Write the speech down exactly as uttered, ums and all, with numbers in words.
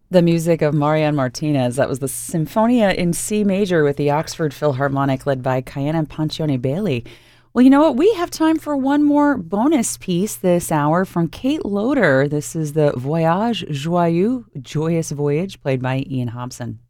The music of Marian Martinez. That was the Sinfonia in C major with the Oxford Philharmonic led by Kayana Pancione Bailey. Well, you know what? We have time for one more bonus piece this hour from Kate Loder. This is the Voyage Joyeux, Joyous Voyage, played by Ian Hobson.